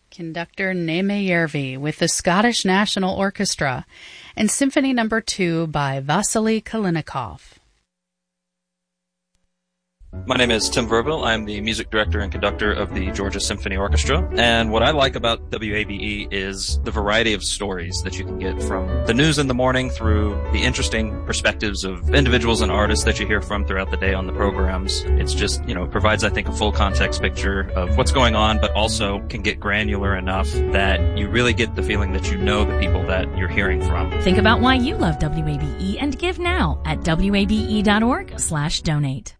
Conductor Neeme Järvi with the Scottish National Orchestra and Symphony No. 2 by Vasily Kalinikov. My name is Tim Verville. I'm the music director and conductor of the Georgia Symphony Orchestra. And what I like about WABE is the variety of stories that you can get from the news in the morning through the interesting perspectives of individuals and artists that you hear from throughout the day on the programs. It's just, it provides, I think, a full context picture of what's going on, but also can get granular enough that you really get the feeling that you know the people that you're hearing from. Think about why you love WABE and give now at wabe.org/donate.